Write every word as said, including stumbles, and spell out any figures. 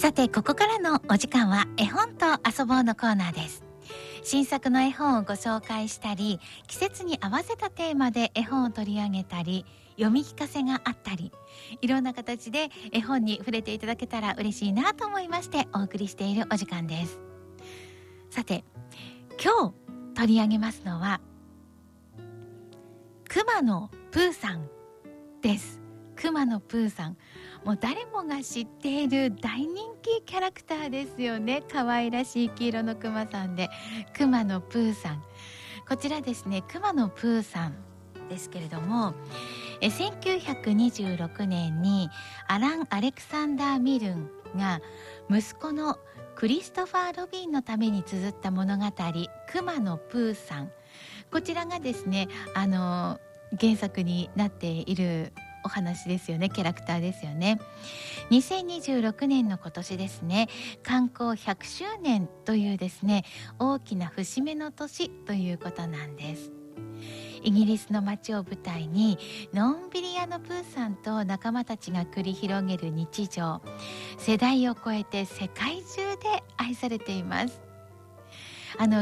さて、ここからのお時間は絵本と遊ぼうのコーナーです。新作の絵本をご紹介したり、季節に合わせたテーマで絵本を取り上げたり、読み聞かせがあったり、いろんな形で絵本に触れていただけたら嬉しいなと思いましてお送りしているお時間です。さて、今日取り上げますのはくまのプーさんです。くまのプーさん、もう誰もが知っている大人気キャラクターですよね。可愛らしい黄色のくまさんで、くまのプーさん。こちらですね、くまのプーさんですけれども、えせんきゅうひゃくにじゅうろくねんにアラン・アレクサンダー・ミルンが息子のクリストファー・ロビンのために綴った物語、くまのプーさん。こちらがですね、あの原作になっているお話ですよね。キャラクターですよね。にせんにじゅうろくねんの今年ですね、刊行ひゃくしゅうねんというですね、大きな節目の年ということなんです。イギリスの街を舞台に、のんびり屋のプーさんと仲間たちが繰り広げる日常、世代を超えて世界中で愛されています。あの